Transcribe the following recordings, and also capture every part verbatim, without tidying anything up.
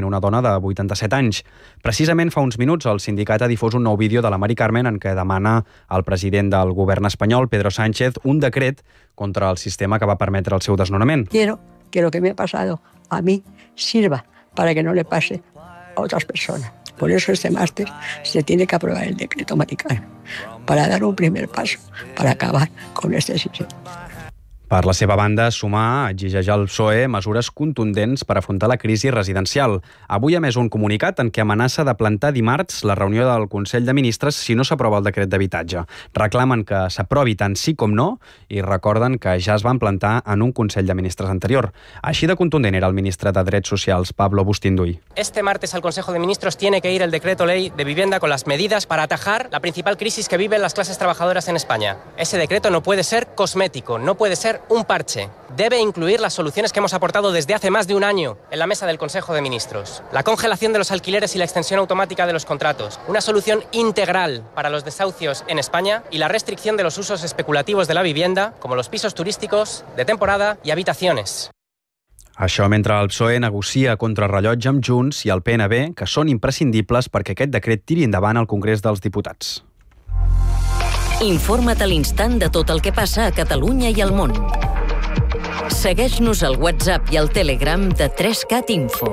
una dona de vuitanta-set anys. Precisament fa uns minuts el sindicat ha difós un nou vídeo de la Mari Carmen en què demana al president del govern espanyol, Pedro Sánchez, un decret contra el sistema que va permetre el seu desnonament. Quiero que lo que me ha pasado a mí sirva para que no le pase a otras personas. Por eso este martes se tiene que aprobar el decreto Mari Carmen, para dar un primer paso para acabar con este sistema. Per la seva banda, Sumar exigeix al P S O E mesures contundents per afrontar la crisi residencial. Avui ha emès un comunicat en què amenaça de plantar dimarts la reunió del Consell de Ministres si no s'aprova el decret d'habitatge. Reclamen que s'aprovi tant sí com no i recorden que ja es van plantar en un Consell de Ministres anterior. Així de contundent era el ministre de Drets Socials, Pablo Bustinduy. Este martes al Consejo de Ministros tiene que ir el decreto ley de vivienda con las medidas para atajar la principal crisis que viven las clases trabajadoras en España. Ese decreto no puede ser cosmético, no puede ser un parche. Debe incluir las soluciones que hemos aportado desde hace más de un año en la mesa del Consejo de Ministros. La congelación de los alquileres y la extensión automática de los contratos. Una solución integral para los desahucios en España y la restricción de los usos especulativos de la vivienda, como los pisos turísticos, de temporada y habitaciones. Això mentre el P S O E negocia contrarrellotge amb Junts i el P N B, que són imprescindibles perquè aquest decret tiri endavant al Congrés dels Diputats. Informa't a l'instant de tot el que passa a Catalunya i al món. Segueix-nos al WhatsApp i al Telegram de tres cat Info.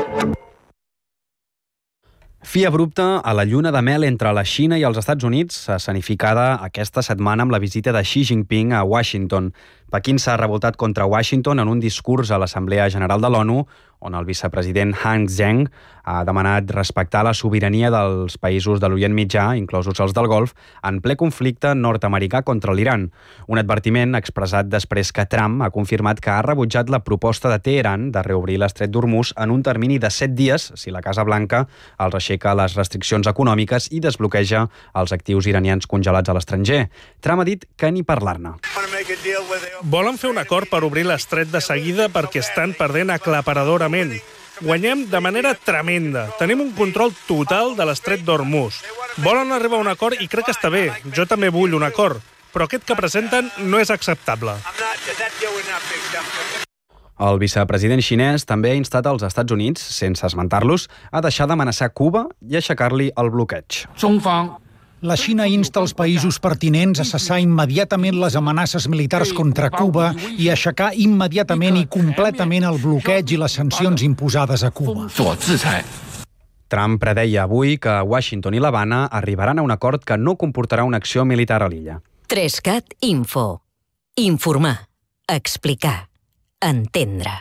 Fi abrupte a la lluna de mel entre la Xina i els Estats Units, escenificada aquesta setmana amb la visita de Xi Jinping a Washington. Pequín s'ha revoltat contra Washington en un discurs a l'Assemblea General de l'ONU, on el vicepresident Han Zheng ha demanat respectar la sobirania dels països de l'Orient Mitjà, inclosos els del Golf, en ple conflicte nord-americà contra l'Iran. Un advertiment expressat després que Trump ha confirmat que ha rebutjat la proposta de Teheran de reobrir l'estret d'Hormuz en un termini de set dies si la Casa Blanca els aixeca les restriccions econòmiques i desbloqueja els actius iranians congelats a l'estranger. Trump ha dit que ni parlar-ne. Volen fer un acord per obrir l'estret de seguida perquè estan perdent aclaparadorament. Guanyem de manera tremenda. Tenim un control total de l'estret d'Hormuz. Volen arribar a un acord i crec que està bé. Jo també vull un acord. Però aquest que presenten no és acceptable. El vicepresident xinès també ha instat als Estats Units, sense esmentar-los, a deixar d'amenaçar Cuba i aixecar-li el bloqueig. La Xina insta els països pertinents a cessar immediatament les amenaces militars contra Cuba i aixecar immediatament i completament el bloqueig i les sancions imposades a Cuba. Trump predeia avui que Washington i l'Havana arribaran a un acord que no comportarà una acció militar a l'illa. tres cat Info. Informar, explicar, entendre.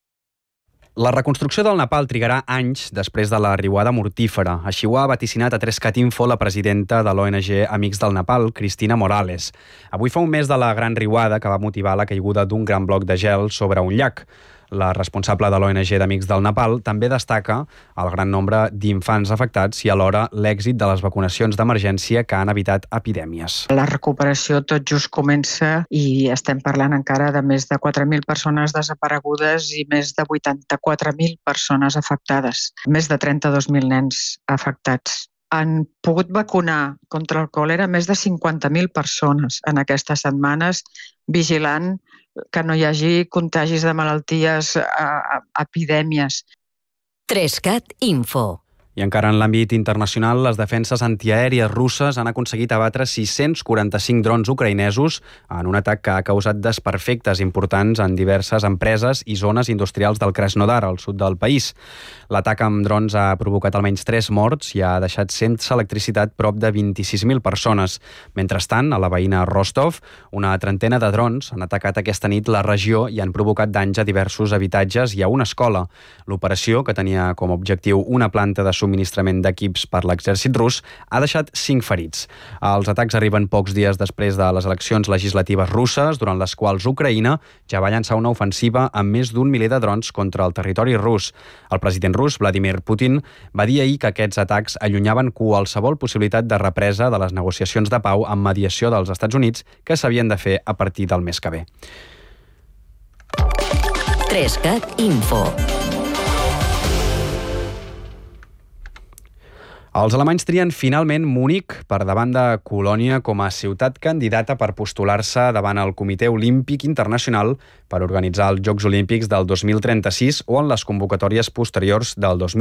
La reconstrucció del Nepal trigarà anys després de la riuada mortífera. Així ho ha vaticinat a tres cat Info la presidenta de l'O N G Amics del Nepal, Cristina Morales. Avui fa un mes de la gran riuada que va motivar la caiguda d'un gran bloc de gel sobre un llac. La responsable de l'O N G d'Amics del Nepal també destaca el gran nombre d'infants afectats i alhora l'èxit de les vacunacions d'emergència que han evitat epidèmies. La recuperació tot just comença i estem parlant encara de més de quatre mil persones desaparegudes i més de vuitanta-quatre mil persones afectades. Més de trenta-dos mil nens afectats. Han pogut vacunar contra el còlera més de cinquanta mil persones en aquestes setmanes, vigilant que no hi hagi contagis de malalties, epidèmies. tres cat Info. I encara en l'àmbit internacional, les defenses antiaèries russes han aconseguit abatre sis-cents quaranta-cinc drons ucraïnesos en un atac que ha causat desperfectes importants en diverses empreses i zones industrials del Krasnodar, al sud del país. L'atac amb drons ha provocat almenys tres morts i ha deixat sense electricitat prop de vint-i-sis mil persones. Mentrestant, a la veïna Rostov, una trentena de drons han atacat aquesta nit la regió i han provocat danys a diversos habitatges i a una escola. L'operació, que tenia com a objectiu una planta de subministrament d'equips per l'exèrcit rus, ha deixat cinc ferits. Els atacs arriben pocs dies després de les eleccions legislatives russes, durant les quals Ucraïna ja va llançar una ofensiva amb més d'un miler de drons contra el territori rus. El president rus, Vladimir Putin, va dir ahir que aquests atacs allunyaven qualsevol possibilitat de represa de les negociacions de pau amb mediació dels Estats Units que s'havien de fer a partir del mes que ve. tres cat Info. Els alemanys trien finalment Múnich per davant de Colònia com a ciutat candidata per postular-se davant el Comitè Olímpic Internacional per organitzar els Jocs Olímpics del dos mil trenta-sis o en les convocatòries posteriors del dos mil